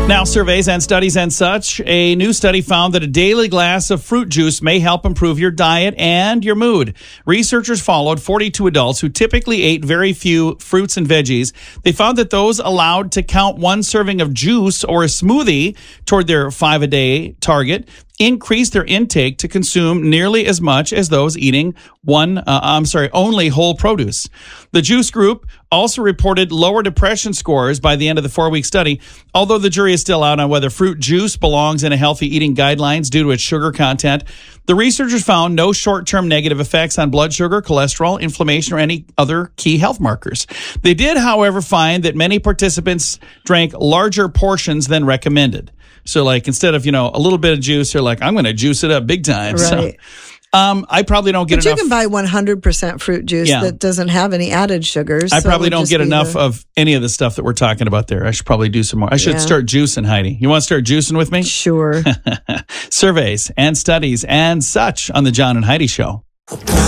Now, surveys and studies and such. A new study found that a daily glass of fruit juice may help improve your diet and your mood. Researchers followed 42 adults who typically ate very few fruits and veggies. They found that those allowed to count one serving of juice or a smoothie toward their 5-a-day target increased their intake to consume nearly as much as those eating only whole produce. The juice group also reported lower depression scores by the end of the 4-week study, although the jury is still out on whether fruit juice belongs in a healthy eating guidelines due to its sugar content. The researchers found no short-term negative effects on blood sugar, cholesterol, inflammation, or any other key health markers. They did, however, find that many participants drank larger portions than recommended. So, like, instead of, a little bit of juice, they're like, I'm going to juice it up big time. Right. So, I probably don't get enough. But you can buy 100% fruit juice that doesn't have any added sugars. I probably don't get enough of any of the stuff that we're talking about there. I should probably do some more. I should start juicing, Heidi. You want to start juicing with me? Sure. Surveys and studies and such on the John and Heidi Show.